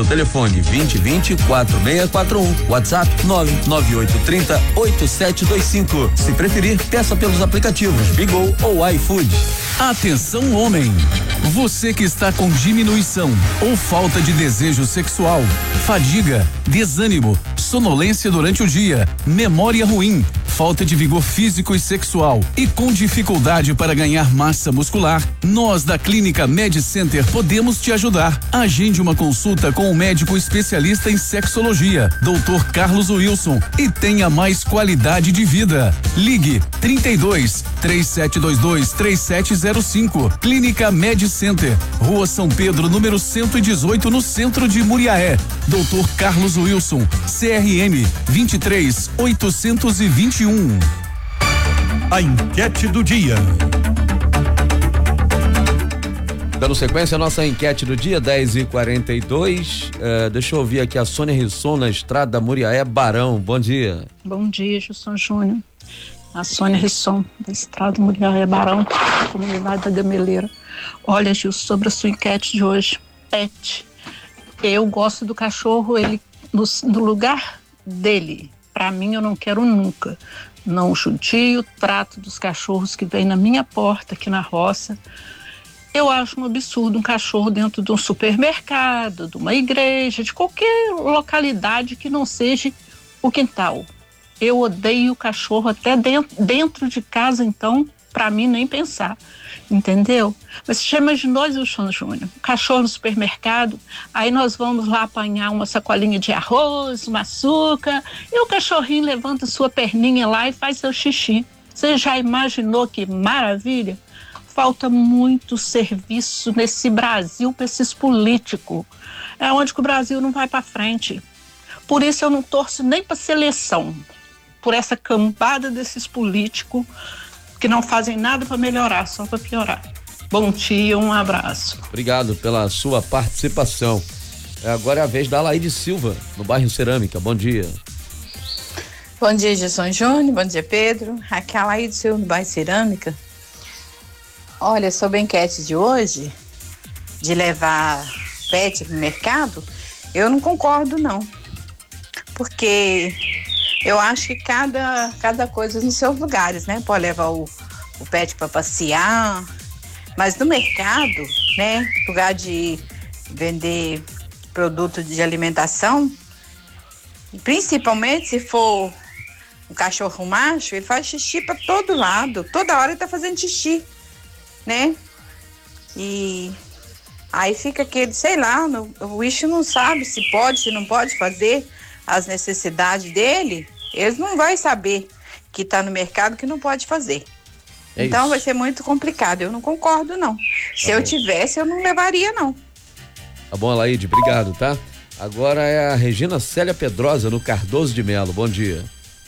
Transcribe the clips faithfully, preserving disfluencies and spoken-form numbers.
pelo telefone vinte vinte quatro seis quatro um, WhatsApp nove nove oito três zero oito sete dois cinco. Se preferir, peça pelos aplicativos Bigo ou iFood. Atenção, homem! Você que está com diminuição ou falta de desejo sexual, fadiga, desânimo, sonolência durante o dia, memória ruim, falta de vigor físico e sexual e com dificuldade para ganhar massa muscular, nós da Clínica Med Center podemos te ajudar. Agende uma consulta com o médico especialista em sexologia, doutor Carlos Wilson, e tenha mais qualidade de vida. Ligue trinta e dois, três sete dois dois, três sete zero cinco. Clínica Med Center, Rua São Pedro, número cento e dezoito, no centro de Muriaé. doutor Carlos Wilson, C R M vinte e três, oitocentos e vinte e um. A enquete do dia. Dando sequência à nossa enquete do dia, dez e quarenta e dois. Uh, deixa eu ouvir aqui a Sônia Risson na estrada Muriaé Barão. Bom dia. Bom dia, Gilson Júnior. A Sônia Risson, da estrada Muriaé Barão, comunidade da Gameleira. Olha, Gil, sobre a sua enquete de hoje, pet. Eu gosto do cachorro, ele no, no lugar dele. Para mim, eu não quero nunca. Não judio, trato dos cachorros que vêm na minha porta aqui na roça. Eu acho um absurdo um cachorro dentro de um supermercado, de uma igreja, de qualquer localidade que não seja o quintal. Eu odeio o cachorro até dentro, dentro de casa, então, para mim, nem pensar. Entendeu? Mas você já imaginou, Gilson Júnior, um cachorro no supermercado, aí nós vamos lá apanhar uma sacolinha de arroz, um açúcar, e o cachorrinho levanta sua perninha lá e faz seu xixi. Você já imaginou que maravilha? Falta muito serviço nesse Brasil para esses políticos. É onde que o Brasil não vai para frente. Por isso eu não torço nem para seleção, por essa cambada desses políticos que não fazem nada para melhorar, só para piorar. Bom dia, um abraço. Obrigado pela sua participação. Agora é a vez da Alaide Silva, no bairro Cerâmica. Bom dia. Bom dia, Gilson Júnior. Bom dia, Pedro. Aqui é a Alaide Silva, no bairro Cerâmica. Olha, sobre a enquete de hoje, de levar pet pro mercado, eu não concordo, não. Porque eu acho que cada, cada coisa nos seus lugares, né? Pode levar o, o pet para passear, mas no mercado, né? Lugar de vender produto de alimentação, principalmente se for um cachorro macho, ele faz xixi para todo lado, toda hora ele tá fazendo xixi, né? E aí fica aquele, sei lá, no, o bicho não sabe se pode, se não pode fazer as necessidades dele, eles não vão saber que tá no mercado que não pode fazer. É então isso. Vai ser muito complicado, eu não concordo não. Se tá eu bom. tivesse, eu não levaria não. Tá bom, Alaide, obrigado, tá? Agora é a Regina Célia Pedrosa, no Cardoso de Melo. Bom dia.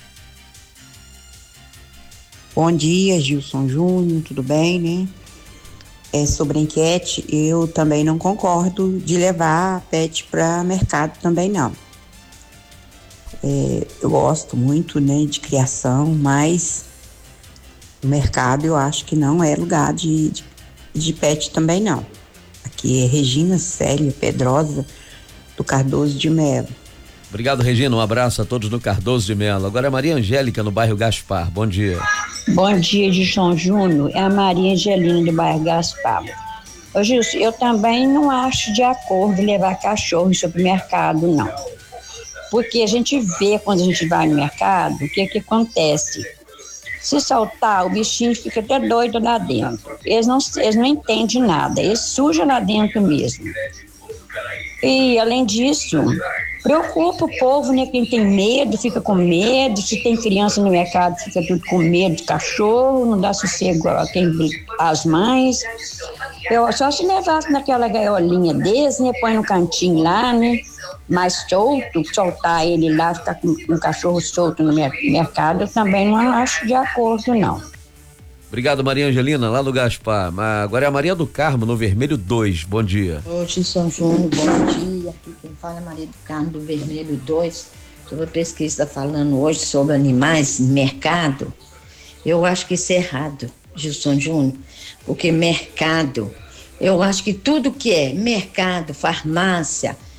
Bom dia, Gilson Júnior, tudo bem, né? É, sobre a enquete, eu também não concordo de levar a pet para mercado também não. É, eu gosto muito, né, de criação, mas o mercado eu acho que não é lugar de, de, de pet também não. Aqui é Regina Célia Pedrosa, do Cardoso de Melo. Obrigado, Regina, um abraço a todos no Cardoso de Melo. Agora é a Maria Angélica, no bairro Gaspar. Bom dia. Bom dia, Gilson Júnior. É a Maria Angelina, do bairro Gaspar. Ô, Gilson, eu também não acho de acordo levar cachorro em supermercado, não. Porque a gente vê, quando a gente vai no mercado, o que que acontece? Se soltar, o bichinho fica até doido lá dentro. Eles não, eles não entendem nada, eles sujam lá dentro mesmo. E, além disso, preocupa o povo, né? Quem tem medo, fica com medo. Se tem criança no mercado, fica tudo com medo de cachorro, não dá sossego a quem as mães. Eu só se levasse naquela gaiolinha desse, né? Põe no cantinho lá, né? Mais solto, soltar ele lá, ficar com um cachorro solto no mercado, eu também não acho de acordo, não. Obrigado, Maria Angelina, lá no Gaspar. Agora é a Maria do Carmo, no Vermelho dois. Bom dia. Ô, Gilson Júnior, bom dia. Aqui quem fala é Maria do Carmo, do Vermelho dois. Sobre a pesquisa que está falando hoje sobre animais no mercado, eu acho que isso é errado, Gilson Júnior, porque mercado, eu acho que tudo que é mercado, farmácia,